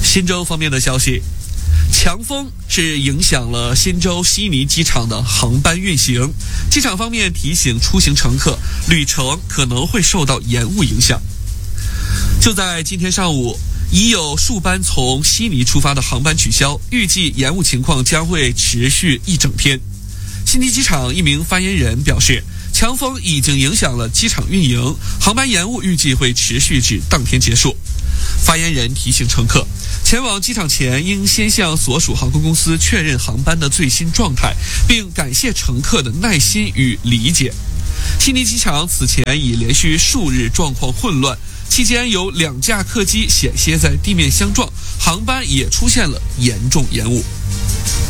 新州方面的消息，强风是影响了新州悉尼机场的航班运行，机场方面提醒出行乘客，旅程可能会受到延误影响。就在今天上午，已有数班从悉尼出发的航班取消，预计延误情况将会持续一整天。悉尼机场一名发言人表示，强风已经影响了机场运营，航班延误预计会持续至当天结束。发言人提醒乘客，前往机场前应先向所属航空公司确认航班的最新状态，并感谢乘客的耐心与理解。悉尼机场此前已连续数日状况混乱，期间有2架客机险些在地面相撞，航班也出现了严重延误。